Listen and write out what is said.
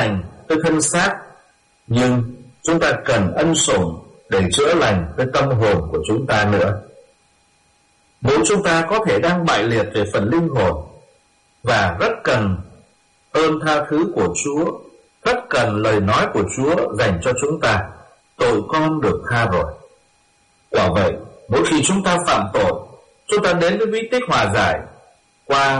lành tới thân xác, nhưng chúng ta cần ân sủng để chữa lành tới tâm hồn của chúng ta nữa. Bố chúng ta có thể đang bại liệt về phần linh hồn và rất cần ơn tha thứ của Chúa, rất cần lời nói của Chúa dành cho chúng ta: tội con được tha rồi. Quả vậy, mỗi khi chúng ta phạm tội, chúng ta đến với bí tích hòa giải qua